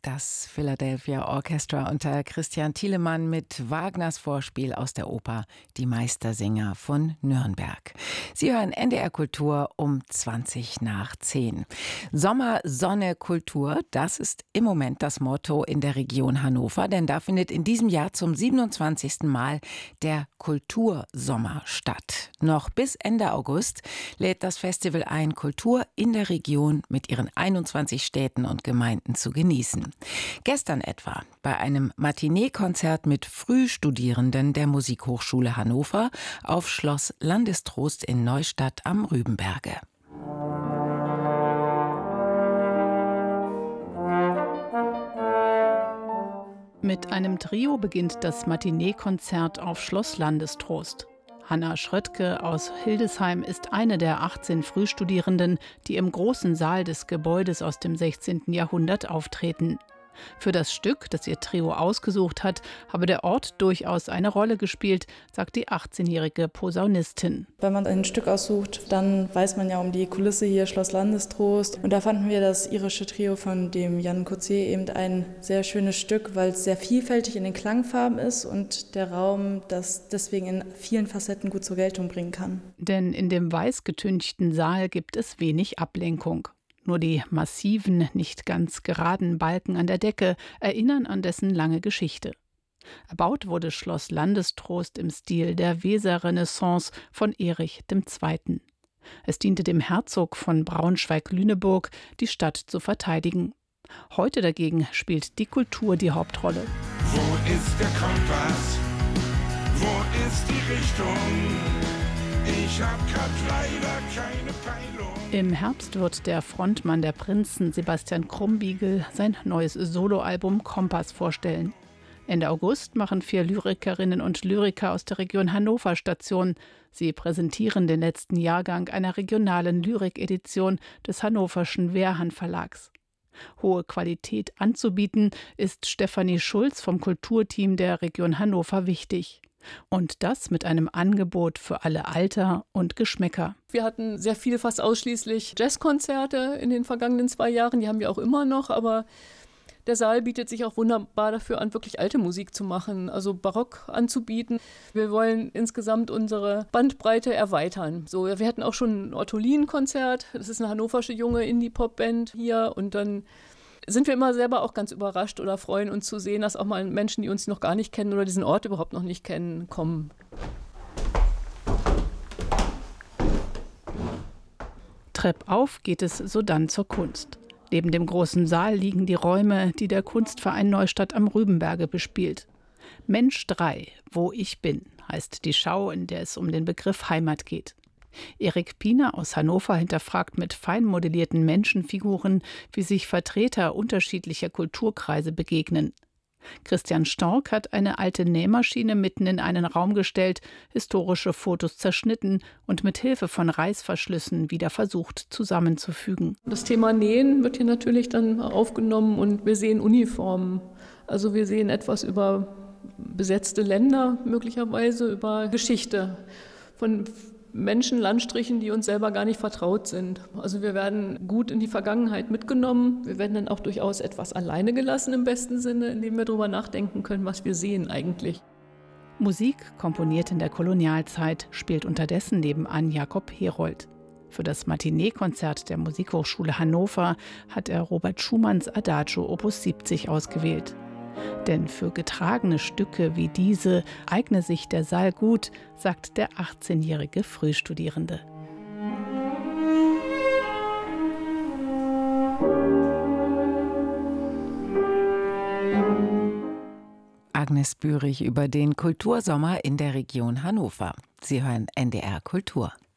Das Philadelphia Orchestra unter Christian Thielemann mit Wagners Vorspiel aus der Oper Die Meistersinger von Nürnberg. Sie hören NDR Kultur um 20:10. Sommer, Sonne, Kultur, das ist im Moment das Motto in der Region Hannover, denn da findet in diesem Jahr zum 27. Mal der Kultursommer statt. Noch bis Ende August lädt das Festival ein, Kultur in der Region mit ihren 21 Städten und Gemeinden zu genießen. Gestern etwa bei einem Matinee-Konzert mit Frühstudierenden der Musikhochschule Hannover auf Schloss Landestrost in Neustadt am Rübenberge. Mit einem Trio beginnt das Matinee-Konzert auf Schloss Landestrost. Hanna Schröttke aus Hildesheim ist eine der 18 Frühstudierenden, die im großen Saal des Gebäudes aus dem 16. Jahrhundert auftreten. Für das Stück, das ihr Trio ausgesucht hat, habe der Ort durchaus eine Rolle gespielt, sagt die 18-jährige Posaunistin. Wenn man ein Stück aussucht, dann weiß man ja um die Kulisse hier, Schloss Landestrost. Und da fanden wir das irische Trio von dem Jan Coetzee eben ein sehr schönes Stück, weil es sehr vielfältig in den Klangfarben ist und der Raum das deswegen in vielen Facetten gut zur Geltung bringen kann. Denn in dem weiß getünchten Saal gibt es wenig Ablenkung. Nur die massiven, nicht ganz geraden Balken an der Decke erinnern an dessen lange Geschichte. Erbaut wurde Schloss Landestrost im Stil der Weserrenaissance von Erich II. Es diente dem Herzog von Braunschweig-Lüneburg, die Stadt zu verteidigen. Heute dagegen spielt die Kultur die Hauptrolle. Wo ist der Kompass? Wo ist die Richtung? Ich hab grad leider keine Peilung. Im Herbst wird der Frontmann der Prinzen, Sebastian Krumbiegel, sein neues Soloalbum Kompass vorstellen. Ende August machen 4 Lyrikerinnen und Lyriker aus der Region Hannover Station. Sie präsentieren den letzten Jahrgang einer regionalen Lyrikedition des hannoverschen Wehrhahn Verlags. Hohe Qualität anzubieten, ist Stefanie Schulz vom Kulturteam der Region Hannover wichtig. Und das mit einem Angebot für alle Alter und Geschmäcker. Wir hatten sehr viel, fast ausschließlich Jazzkonzerte in den vergangenen 2 Jahren. Die haben wir auch immer noch, aber der Saal bietet sich auch wunderbar dafür an, wirklich alte Musik zu machen, also Barock anzubieten. Wir wollen insgesamt unsere Bandbreite erweitern. So, wir hatten auch schon ein Ottolin-Konzert. Das ist eine hannoversche junge Indie-Pop-Band hier. Und dann sind wir immer selber auch ganz überrascht oder freuen uns zu sehen, dass auch mal Menschen, die uns noch gar nicht kennen oder diesen Ort überhaupt noch nicht kennen, kommen. Treppauf geht es sodann zur Kunst. Neben dem großen Saal liegen die Räume, die der Kunstverein Neustadt am Rübenberge bespielt. Mensch 3, wo ich bin, heißt die Schau, in der es um den Begriff Heimat geht. Erik Piener aus Hannover hinterfragt mit fein modellierten Menschenfiguren, wie sich Vertreter unterschiedlicher Kulturkreise begegnen. Christian Stork hat eine alte Nähmaschine mitten in einen Raum gestellt, historische Fotos zerschnitten und mit Hilfe von Reißverschlüssen wieder versucht zusammenzufügen. Das Thema Nähen wird hier natürlich dann aufgenommen und wir sehen Uniformen. Also wir sehen etwas über besetzte Länder möglicherweise, über Geschichte von Menschen, Landstrichen, die uns selber gar nicht vertraut sind. Also wir werden gut in die Vergangenheit mitgenommen. Wir werden dann auch durchaus etwas alleine gelassen im besten Sinne, indem wir darüber nachdenken können, was wir sehen eigentlich. Musik, komponiert in der Kolonialzeit, spielt unterdessen nebenan Jakob Herold. Für das Matinee-Konzert der Musikhochschule Hannover hat er Robert Schumanns Adagio Opus 70 ausgewählt. Denn für getragene Stücke wie diese eigne sich der Saal gut, sagt der 18-jährige Frühstudierende. Agnes Bührig über den Kultursommer in der Region Hannover. Sie hören NDR Kultur.